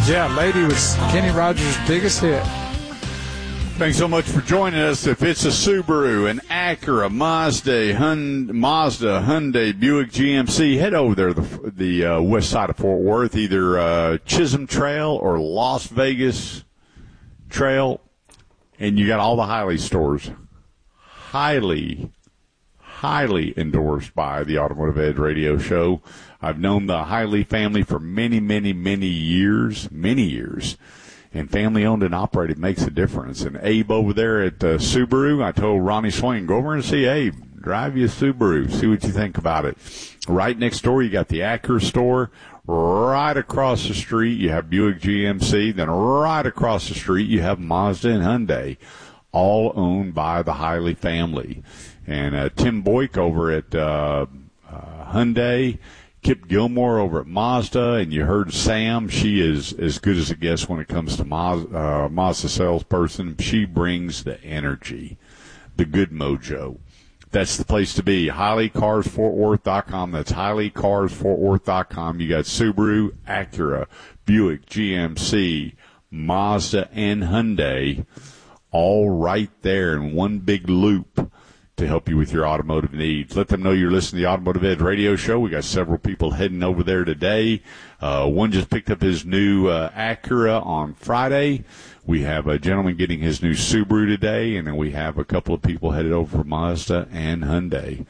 Yeah, Lady was Kenny Rogers' biggest hit. Thanks so much for joining us. If it's a Subaru, an Acura, Mazda, Hyundai, Buick, GMC, head over there to the west side of Fort Worth, either Chisholm Trail or Las Vegas Trail, and you got all the Hiley stores. Highly endorsed by the Automotive Edge radio show. I've known the Hiley family for many years. And family-owned and operated makes a difference. And Abe over there at Subaru, I told Ronnie Swain, go over and see Abe. Drive you a Subaru. See what you think about it. Right next door, you got the Acura store. Right across the street, you have Buick GMC. Then right across the street, you have Mazda and Hyundai, all owned by the Hiley family. And Tim Boyk over at Hyundai, Kip Gilmore over at Mazda, and you heard Sam. She is as good as it gets when it comes to Mazda salesperson. She brings the energy, the good mojo. That's the place to be. HileyCarsFortWorth.com. That's HileyCarsFortWorth.com. You got Subaru, Acura, Buick, GMC, Mazda, and Hyundai all right there in one big loop to help you with your automotive needs. Let them know you're listening to the Automotive Edge radio show. We got several people heading over there today. One just picked up his new Acura on Friday. We have a gentleman getting his new Subaru today, and then we have a couple of people headed over for Mazda and Hyundai.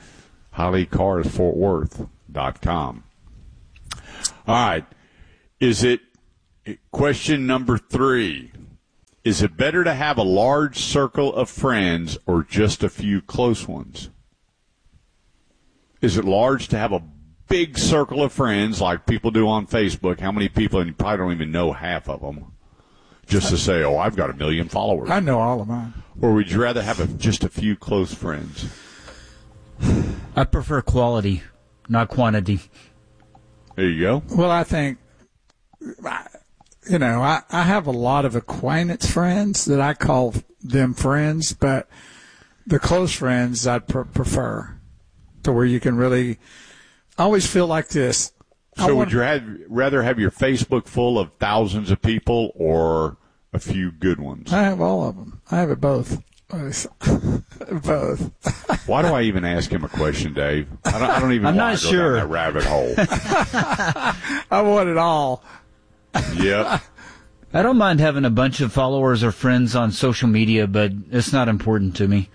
HileyCarsFortWorth.com. All right. Question number 3. Is it better to have a large circle of friends or just a few close ones? Is it large to have a big circle of friends like people do on Facebook? How many people, and you probably don't even know half of them, just to say, oh, I've got 1 million followers. I know all of mine. Or would you rather have just a few close friends? I prefer quality, not quantity. There you go. Well, I think, I have a lot of acquaintance friends that I call them friends, but the close friends I'd prefer to where you can really I always feel like this. So would you rather have your Facebook full of thousands of people or a few good ones? I have all of them. I have it both. Both. Why do I even ask him a question, Dave? I don't even I'm want not to go sure. down that rabbit hole. I want it all. Yep. I don't mind having a bunch of followers or friends on social media, but it's not important to me.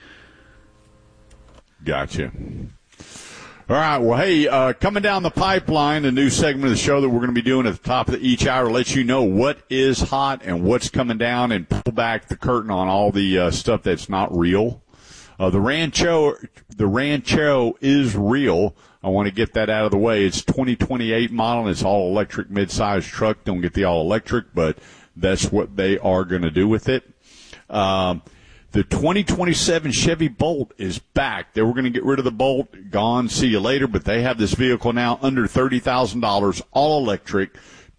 Gotcha. All right. Well, hey, coming down the pipeline, a new segment of the show that we're going to be doing at the top of each hour, let you know what is hot and what's coming down and pull back the curtain on all the stuff that's not real. The Rancho is real. I want to get that out of the way. It's 2028 model, and it's all-electric mid-sized truck. Don't get the all-electric, but that's what they are going to do with it. The 2027 Chevy Bolt is back. They were going to get rid of the Bolt. Gone. See you later. But they have this vehicle now under $30,000, all-electric,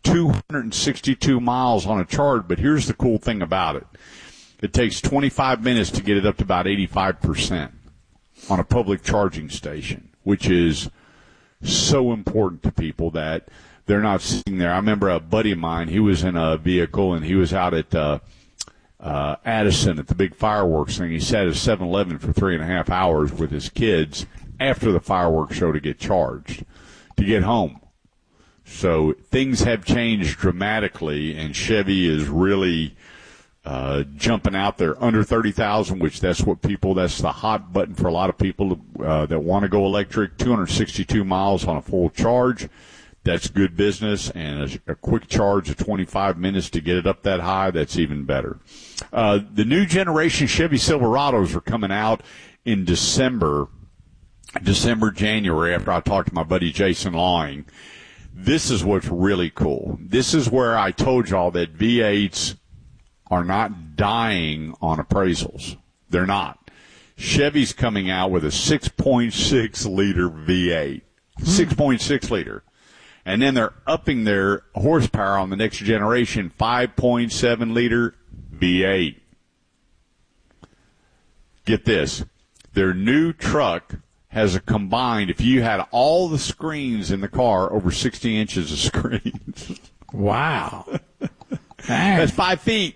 262 miles on a charge. But here's the cool thing about it. It takes 25 minutes to get it up to about 85% on a public charging station, which is so important to people that they're not sitting there. I remember a buddy of mine, he was in a vehicle, and he was out at Addison at the big fireworks thing. He sat at 7-Eleven for 3.5 hours with his kids after the fireworks show to get charged, to get home. So things have changed dramatically, and Chevy is really jumping out there under 30,000, which that's the hot button for a lot of people that want to go electric. 262 miles on a full charge. That's good business, and a quick charge of 25 minutes to get it up that high, that's even better. The new generation Chevy Silverados are coming out in December, January, after I talked to my buddy Jason Lawing. This is what's really cool. This is where I told y'all that V8s are not dying on appraisals. They're not. Chevy's coming out with a 6.6-liter V8. 6.6 liter. And then they're upping their horsepower on the next generation, 5.7-liter V8. Get this. Their new truck has a combined, if you had all the screens in the car, over 60 inches of screens. Wow. That's 5 feet.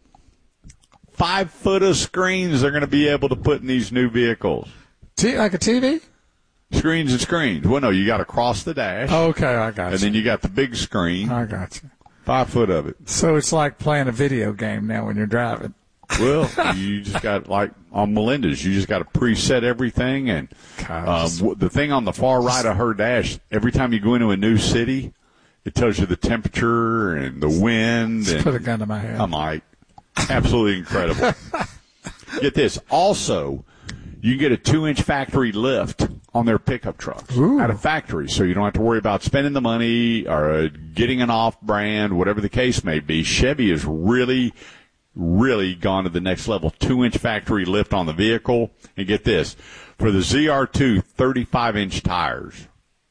5 foot of screens they're going to be able to put in these new vehicles. Like a TV? Screens and screens. Well, no, you got to cross the dash. Okay, I got you. And then you got the big screen. I got you. 5 foot of it. So it's like playing a video game now when you're driving. Well, you just got, like on Melinda's, you just got to preset everything. And the thing on the far right of her dash, every time you go into a new city, it tells you the temperature and the wind. Just and put a gun to my head. I'm like, absolutely incredible. Get this. Also, you can get a 2-inch factory lift on their pickup trucks at a factory, so you don't have to worry about spending the money or getting an off-brand, whatever the case may be. Chevy has really, really gone to the next level. 2-inch factory lift on the vehicle. And get this. For the ZR2, 35-inch tires.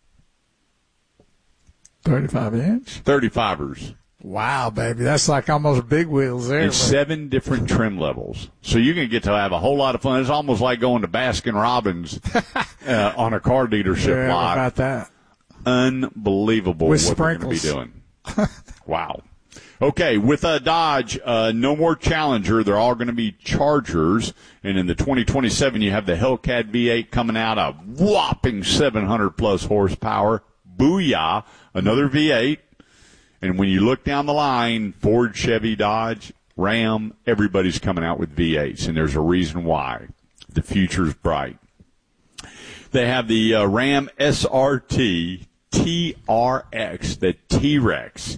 35-inch? 35ers. Wow, baby. That's like almost big wheels there. And 7 different trim levels. So you can get to have a whole lot of fun. It's almost like going to Baskin-Robbins on a car dealership lot. How about that? Unbelievable with what sprinkles. they're going to be doing. Wow. Okay, with Dodge, no more Challenger. They're all going to be Chargers. And in the 2027, you have the Hellcat V8 coming out, a whopping 700-plus horsepower. Booyah, another V8. And when you look down the line, Ford, Chevy, Dodge, Ram, everybody's coming out with V8s, and there's a reason why. The future's bright. They have the Ram SRT TRX, the T-Rex,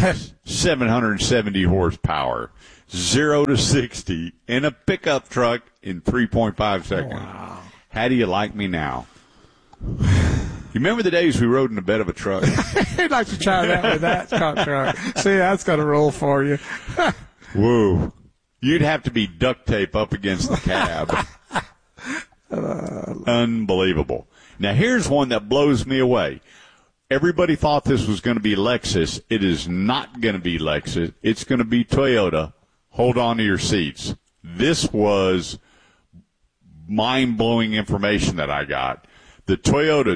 770 horsepower, 0 to 60 in a pickup truck in 3.5 seconds. Wow. How do you like me now? You remember the days we rode in the bed of a truck? I'd like to try that with that truck. See, that's going to roll for you. Whoa. You'd have to be duct tape up against the cab. Unbelievable. Now, here's one that blows me away. Everybody thought this was going to be Lexus. It is not going to be Lexus. It's going to be Toyota. Hold on to your seats. This was mind-blowing information that I got. The Toyota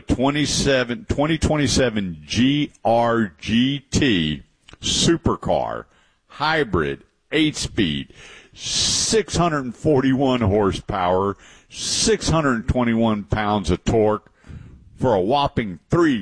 2027 GRGT supercar, hybrid, 8-speed, 641 horsepower, 621 pounds of torque for a whopping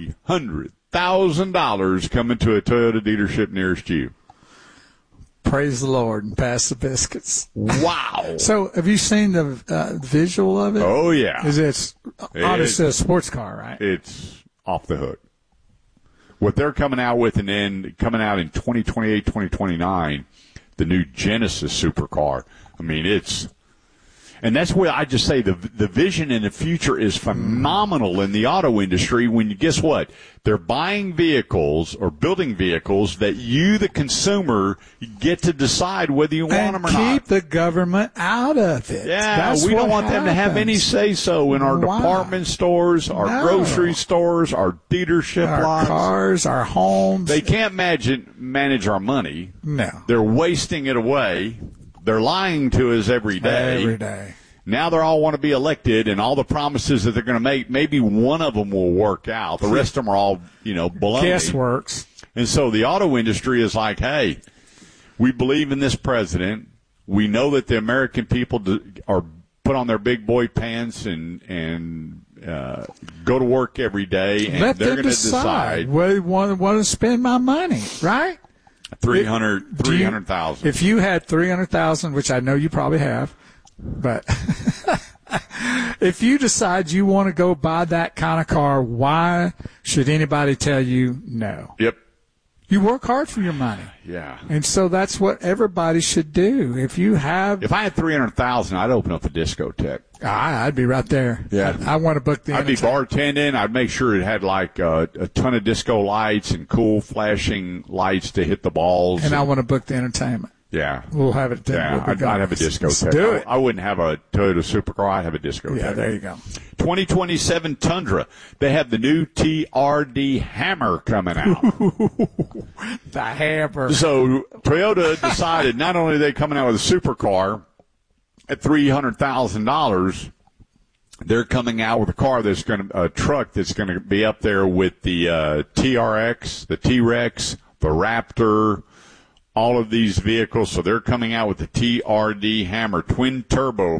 $300,000 coming to a Toyota dealership nearest you. Praise the Lord and pass the biscuits. Wow. So have you seen the visual of it? Oh, yeah. It's obviously a sports car, right? It's off the hook. What they're coming out with, and then coming out in 2028, 2029, the new Genesis supercar. I mean, and that's where I just say the vision in the future is phenomenal in the auto industry when guess what? They're buying vehicles or building vehicles that you, the consumer, get to decide whether you want them or not. Keep the government out of it. Yeah, that's we don't want happens. them to have any say-so in our department stores, our grocery stores, our dealership lots. Our cars, our homes. They can't manage our money. No. They're wasting it away. They're lying to us every day. Every day. Now they all want to be elected, and all the promises that they're going to make, maybe one of them will work out. The rest of them are all, baloney. Guessworks. And so the auto industry is like, hey, we believe in this president. We know that the American people are put on their big boy pants and go to work every day, and Let they're them going to decide where they want to spend my money, right? 300,000. If you had 300,000, which I know you probably have, but if you decide you want to go buy that kind of car, why should anybody tell you no? Yep. You work hard for your money. Yeah. And so that's what everybody should do. If I had 300,000, I'd open up a discotheque. I'd be right there. Yeah. I want to book the I'd be bartending. I'd make sure it had like a ton of disco lights and cool flashing lights to hit the balls. And I want to book the entertainment. Yeah. We'll have it. Yeah, I'd have a discotheque. Let's do it. I wouldn't have a Toyota supercar. I'd have a discotheque. Yeah, there you go. 2027 Tundra. They have the new TRD Hammer coming out. The Hammer. So Toyota decided not only are they coming out with a supercar at $300,000, they're coming out with a truck that's going to be up there with the TRX, the T-Rex, the Raptor, all of these vehicles. So they're coming out with the TRD Hammer twin turbo,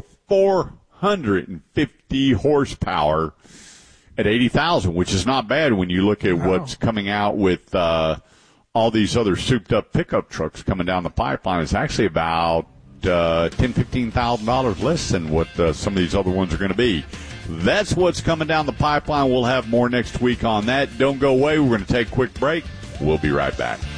450 horsepower at 80,000, which is not bad when you look at what's coming out with all these other souped-up pickup trucks coming down the pipeline. It's actually about $10,000-$15,000 less than what some of these other ones are going to be. That's what's coming down the pipeline. We'll have more next week on that. Don't go away. We're going to take a quick break. We'll be right back.